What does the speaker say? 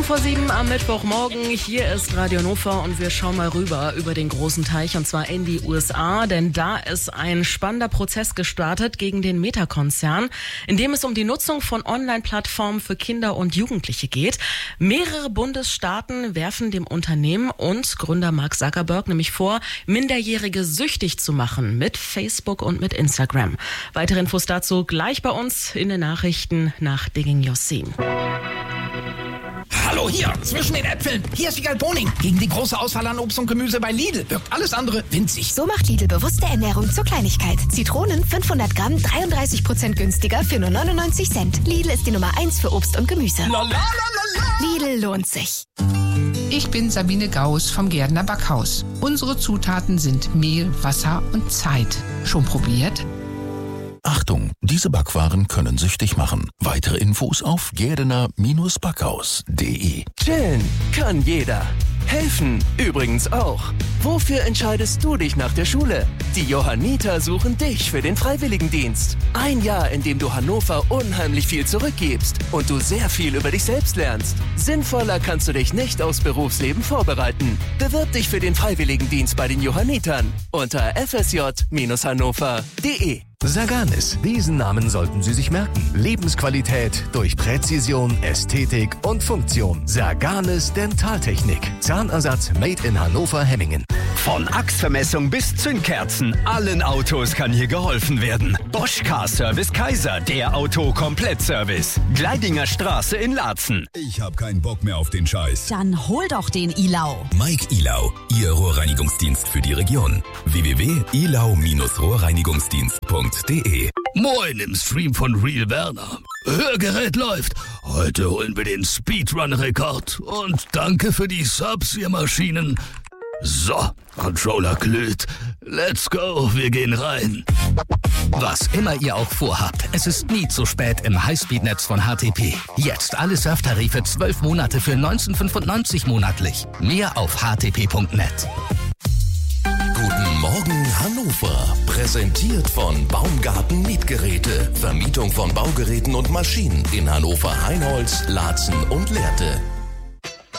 7:07 am Mittwochmorgen. Hier ist Radio Hannover und wir schauen mal rüber über den großen Teich und zwar in die USA, denn da ist ein spannender Prozess gestartet gegen den Meta-Konzern, in dem es um die Nutzung von Online-Plattformen für Kinder und Jugendliche geht. Mehrere Bundesstaaten werfen dem Unternehmen und Gründer Mark Zuckerberg nämlich vor, Minderjährige süchtig zu machen mit Facebook und mit Instagram. Weitere Infos dazu gleich bei uns in den Nachrichten nach Digging Your Scene. Hallo, hier, zwischen den Äpfeln. Hier ist Wiegald Boning. Gegen die große Auswahl an Obst und Gemüse bei Lidl wirkt alles andere winzig. So macht Lidl bewusste Ernährung zur Kleinigkeit. Zitronen 500 Gramm, 33% günstiger für nur 99 Cent. Lidl ist die Nummer 1 für Obst und Gemüse. Lidl lohnt sich. Ich bin Sabine Gauss vom Gärtner Backhaus. Unsere Zutaten sind Mehl, Wasser und Zeit. Schon probiert? Achtung, diese Backwaren können süchtig machen. Weitere Infos auf gärdener-backhaus.de. Chillen kann jeder. Helfen übrigens auch. Wofür entscheidest du dich nach der Schule? Die Johanniter suchen dich für den Freiwilligendienst. Ein Jahr, in dem du Hannover unheimlich viel zurückgibst und du sehr viel über dich selbst lernst. Sinnvoller kannst du dich nicht aufs Berufsleben vorbereiten. Bewirb dich für den Freiwilligendienst bei den Johannitern unter fsj-hannover.de. Saganis. Diesen Namen sollten Sie sich merken. Lebensqualität durch Präzision, Ästhetik und Funktion. Saganis Dentaltechnik. Zahnersatz made in Hannover-Hemmingen. Von Achsvermessung bis Zündkerzen, allen Autos kann hier geholfen werden. Bosch Car Service Kaiser, der Auto-Komplett-Service. Gleidinger Straße in Laatzen. Ich hab keinen Bock mehr auf den Scheiß. Dann hol doch den Ilau. Mike Ilau, Ihr Rohrreinigungsdienst für die Region. www.ilau-rohrreinigungsdienst.de. Moin im Stream von Real Werner. Hörgerät läuft. Heute holen wir den Speedrun-Rekord. Und danke für die Subs, ihr Maschinen. So, Controller glüht. Let's go, wir gehen rein. Was immer ihr auch vorhabt, es ist nie zu spät im Highspeed-Netz von HTP. Jetzt alle Surftarife 12 Monate für 19,95 monatlich. Mehr auf htp.net. Guten Morgen Hannover. Präsentiert von Baumgarten Mietgeräte. Vermietung von Baugeräten und Maschinen in Hannover, Heinholz, Laatzen und Lehrte.